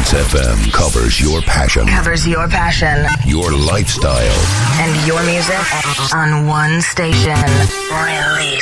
Mix FM covers your passion. Covers your passion. Your lifestyle. And your music on one station. Release.